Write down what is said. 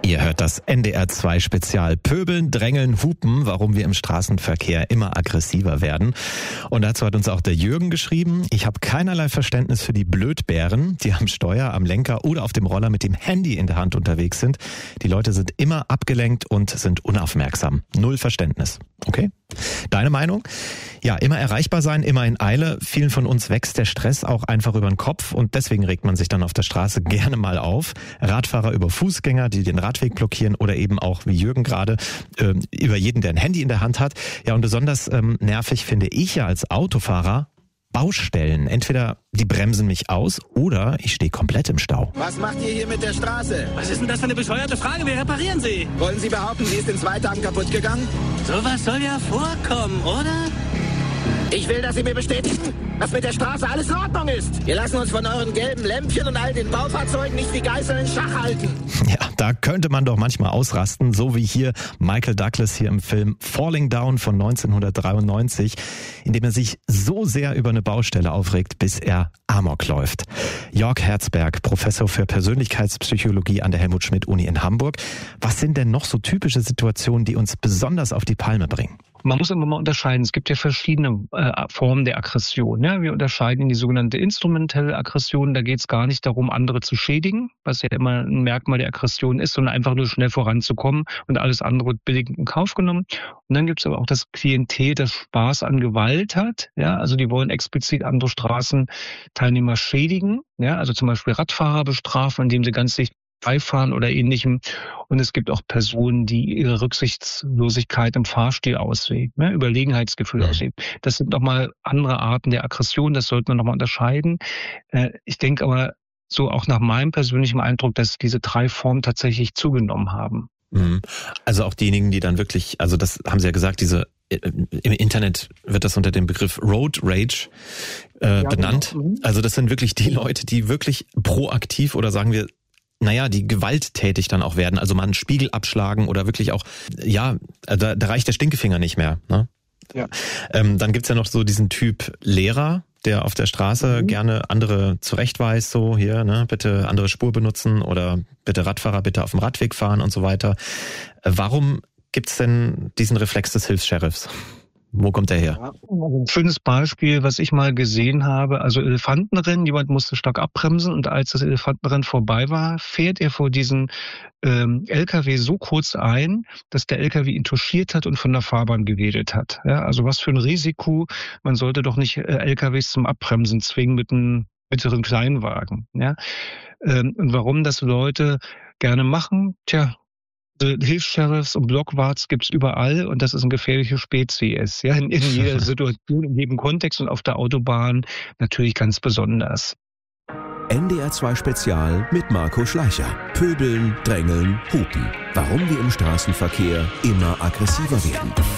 Ihr hört das NDR 2 Spezial Pöbeln, Drängeln, Hupen, warum wir im Straßenverkehr immer aggressiver werden. Und dazu hat uns auch der Jürgen geschrieben: Ich habe keinerlei Verständnis für die Blödbären, die am Steuer, am Lenker oder auf dem Roller mit dem Handy in der Hand unterwegs sind. Die Leute sind immer abgelenkt und sind unaufmerksam. Null Verständnis. Okay? Deine Meinung? Ja, immer erreichbar sein, immer in Eile. Vielen von uns wächst der Stress auch einfach über den Kopf und deswegen regt man sich dann auf der Straße gerne mal auf. Radfahrer über Fußgänger, die den Radweg blockieren oder eben auch, wie Jürgen gerade, über jeden, der ein Handy in der Hand hat. Ja, und besonders nervig finde ich ja als Autofahrer Baustellen. Entweder die bremsen mich aus oder ich stehe komplett im Stau. Was macht ihr hier mit der Straße? Was ist denn das für eine bescheuerte Frage? Wir reparieren sie. Wollen Sie behaupten, sie ist in 2 Tagen kaputt gegangen? Sowas soll ja vorkommen, oder? Ich will, dass Sie mir bestätigen, dass mit der Straße alles in Ordnung ist. Wir lassen uns von euren gelben Lämpchen und all den Baufahrzeugen nicht wie Geißeln in Schach halten. Ja, da könnte man doch manchmal ausrasten, so wie hier Michael Douglas hier im Film Falling Down von 1993, in dem er sich so sehr über eine Baustelle aufregt, bis er Amok läuft. Jörg Herzberg, Professor für Persönlichkeitspsychologie an der Helmut-Schmidt-Uni in Hamburg. Was sind denn noch so typische Situationen, die uns besonders auf die Palme bringen? Man muss immer mal unterscheiden. Es gibt ja verschiedene Formen der Aggression. Ja? Wir unterscheiden in die sogenannte instrumentelle Aggression. Da geht es gar nicht darum, andere zu schädigen, was ja immer ein Merkmal der Aggression ist, sondern einfach nur schnell voranzukommen und alles andere wird billigend in Kauf genommen. Und dann gibt es aber auch das Klientel, das Spaß an Gewalt hat. Ja? Also die wollen explizit andere Straßenteilnehmer schädigen. Ja? Also zum Beispiel Radfahrer bestrafen, indem sie ganz dicht Beifahren oder Ähnlichem. Und es gibt auch Personen, die ihre Rücksichtslosigkeit im Fahrstil ausleben, ne? Überlegenheitsgefühl ausleben. Das sind nochmal andere Arten der Aggression, das sollte man nochmal unterscheiden. Ich denke aber so auch nach meinem persönlichen Eindruck, dass diese 3 Formen tatsächlich zugenommen haben. Also auch diejenigen, die dann wirklich, also das haben Sie ja gesagt, diese im Internet wird das unter dem Begriff Road Rage benannt. Genau. Also das sind wirklich die Leute, die wirklich proaktiv oder sagen wir, die gewalttätig dann auch werden, also mal einen Spiegel abschlagen oder wirklich auch, da reicht der Stinkefinger nicht mehr. Ne? Ja. Dann gibt's ja noch so diesen Typ Lehrer, der auf der Straße gerne andere zurechtweist, so hier, ne, bitte andere Spur benutzen oder bitte Radfahrer, bitte auf dem Radweg fahren und so weiter. Warum gibt's denn diesen Reflex des Hilfs-Sheriffs? Wo kommt der her? Ein schönes Beispiel, was ich mal gesehen habe, also Elefantenrennen, jemand musste stark abbremsen und als das Elefantenrennen vorbei war, fährt er vor diesen LKW so kurz ein, dass der LKW ihn touchiert hat und von der Fahrbahn gewedelt hat. Ja, also was für ein Risiko, man sollte doch nicht LKWs zum Abbremsen zwingen mit einem mittleren Kleinwagen. Ja? Und warum das Leute gerne machen? Hilfs-Sheriffs und Blockwarts gibt's überall und das ist eine gefährliche Spezies. Ja, in jeder Situation, in jedem Kontext und auf der Autobahn natürlich ganz besonders. NDR 2 Spezial mit Marco Schleicher. Pöbeln, Drängeln, Hupen. Warum wir im Straßenverkehr immer aggressiver werden.